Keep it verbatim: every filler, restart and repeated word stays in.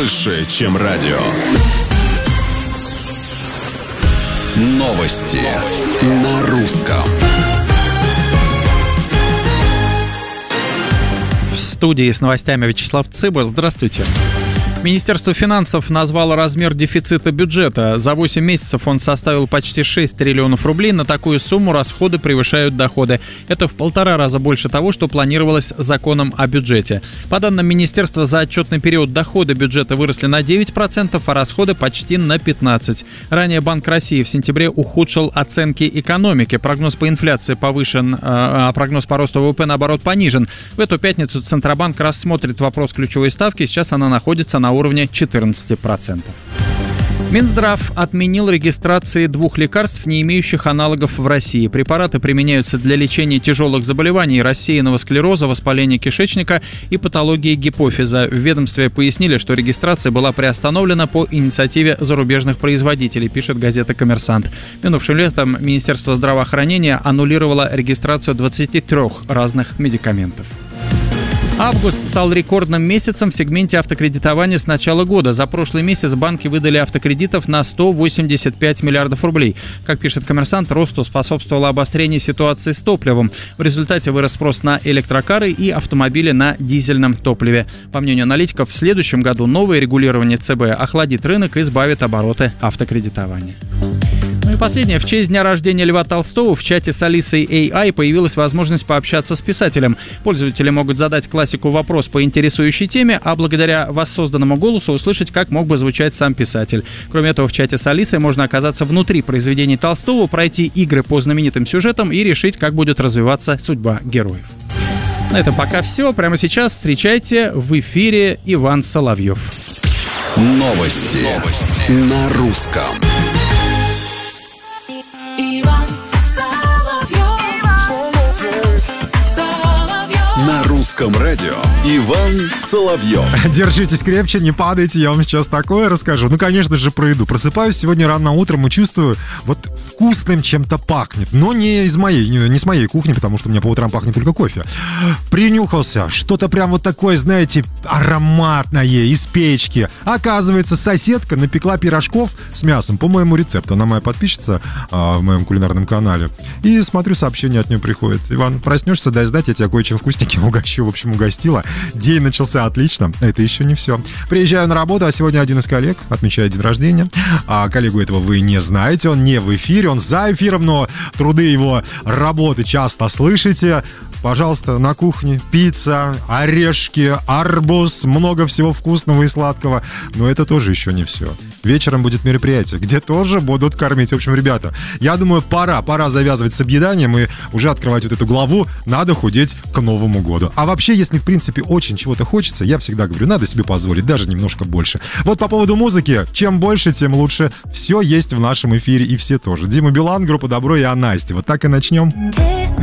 больше, чем радио. Новости на русском. В студии с новостями Вячеслав Цыба. Здравствуйте. Министерство финансов назвало размер дефицита бюджета. За восемь месяцев он составил почти шесть триллионов рублей. На такую сумму расходы превышают доходы. Это в полтора раза больше того, что планировалось законом о бюджете. По данным министерства, за отчетный период доходы бюджета выросли на девять процентов, а расходы почти на пятнадцать процентов. Ранее Банк России в сентябре ухудшил оценки экономики. Прогноз по инфляции повышен, а прогноз по росту ВВП, наоборот, понижен. В эту пятницу Центробанк рассмотрит вопрос ключевой ставки. Сейчас она находится на уровне четырнадцать процентов. Минздрав отменил регистрации двух лекарств, не имеющих аналогов в России. Препараты применяются для лечения тяжелых заболеваний, рассеянного склероза, воспаления кишечника и патологии гипофиза. В ведомстве пояснили, что регистрация была приостановлена по инициативе зарубежных производителей, пишет газета «Коммерсант». Минувшим летом Министерство здравоохранения аннулировало регистрацию двадцати трёх разных медикаментов. Август стал рекордным месяцем в сегменте автокредитования с начала года. За прошлый месяц банки выдали автокредитов на сто восемьдесят пять миллиардов рублей. Как пишет «Коммерсант», росту способствовало обострение ситуации с топливом. В результате вырос спрос на электрокары и автомобили на дизельном топливе. По мнению аналитиков, в следующем году новое регулирование ЦБ охладит рынок и избавит обороты автокредитования. Ну и последнее. В честь дня рождения Льва Толстого в чате с Алисой эй ай появилась возможность пообщаться с писателем. Пользователи могут задать классику вопрос по интересующей теме, а благодаря воссозданному голосу услышать, как мог бы звучать сам писатель. Кроме этого, в чате с Алисой можно оказаться внутри произведений Толстого, пройти игры по знаменитым сюжетам и решить, как будет развиваться судьба героев. На этом пока все. Прямо сейчас встречайте в эфире Иван Соловьев. Новости, Новости. На русском. На русском радио Иван Соловьев. Держитесь крепче, не падайте, я вам сейчас такое расскажу. Ну, конечно же, про еду. Просыпаюсь сегодня рано утром и чувствую, вот вкусным чем-то пахнет. Но не из моей, не, не с моей кухни, потому что у меня по утрам пахнет только кофе. Принюхался, что-то прям вот такое, знаете, ароматное, из печки. Оказывается, соседка напекла пирожков с мясом по моему рецепту. Она моя подписчица а, в моем кулинарном канале. И смотрю, сообщение от нее приходит. Иван, проснешься, дай знать, я тебя кое-чем вкусненьким угощу. В общем, угостила. День начался отлично. Это еще не все. Приезжаю на работу, а сегодня один из коллег отмечает день рождения. А коллегу этого вы не знаете. Он не в эфире, он за эфиром, но труды его работы часто слышите. Пожалуйста, на кухне пицца, орешки, арбуз, много всего вкусного и сладкого. Но это тоже еще не все. Вечером будет мероприятие, где тоже будут кормить. В общем, ребята, я думаю, пора, пора завязывать с объеданием и уже открывать вот эту главу «Надо худеть к Новому году». А вообще, если, в принципе, очень чего-то хочется, я всегда говорю, надо себе позволить, даже немножко больше. Вот по поводу музыки, чем больше, тем лучше. Все есть в нашем эфире, и все тоже. Дима Билан, группа «Добро» и Анастя. Вот так и начнем.